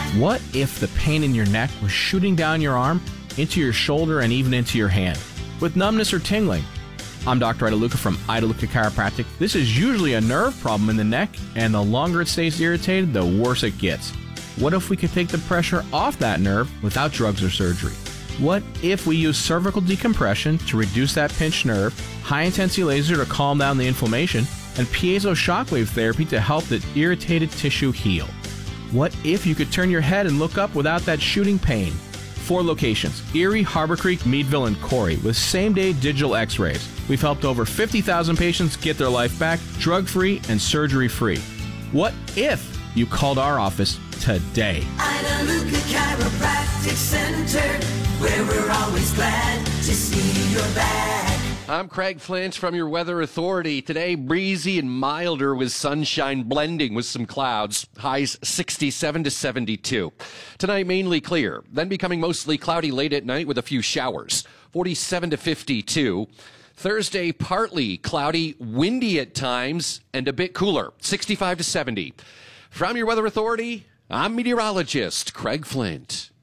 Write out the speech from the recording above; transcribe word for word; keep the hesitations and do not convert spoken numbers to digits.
What if the pain in your neck was shooting down your arm, into your shoulder, and even into your hand, with numbness or tingling? I'm Doctor Idaluca from Idaluca Chiropractic. This is usually a nerve problem in the neck, and the longer it stays irritated, the worse it gets. What if we could take the pressure off that nerve without drugs or surgery? What if we use cervical decompression to reduce that pinched nerve, high-intensity laser to calm down the inflammation, and piezo shockwave therapy to help the irritated tissue heal? What if you could turn your head and look up without that shooting pain? Four locations: Erie, Harbor Creek, Meadville, and Corey, with same-day digital x-rays. We've helped over fifty thousand patients get their life back, drug-free and surgery-free. What if you called our office today? Idaluca Chiropractic Center, where we're always glad to see you're back. I'm Craig Flint from your Weather Authority. Today, breezy and milder with sunshine blending with some clouds. Highs sixty-seven to seventy-two. Tonight, mainly clear, then becoming mostly cloudy late at night with a few showers. forty-seven to fifty-two. Thursday, partly cloudy, windy at times, and a bit cooler. sixty-five to seventy. From your Weather Authority, I'm meteorologist Craig Flint.